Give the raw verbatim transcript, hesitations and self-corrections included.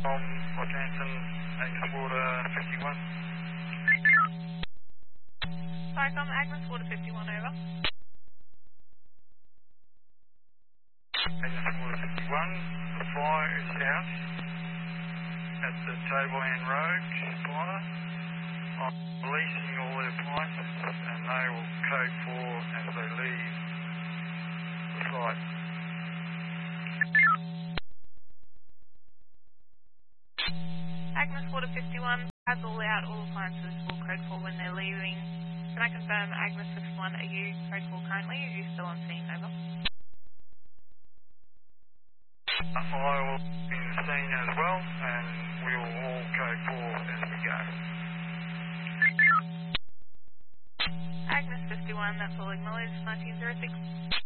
From Rockhampton, Agnes Water fifty-one. Sorry, from Agnes Water fifty-one, over. Agnes Water fifty-one, the fire is out at the Tableland Road fire. I'm releasing all the appliances and they will code four as they leave the site. Agnes Water fifty-one has all out, all appliances will code four when they're leaving. Can I confirm, Agnes fifty-one, are you code four currently, or are you still on scene, over? I will be in the scene as well and we will all code four as we go. Agnes fifty-one, that's all acknowledged, nineteen oh six.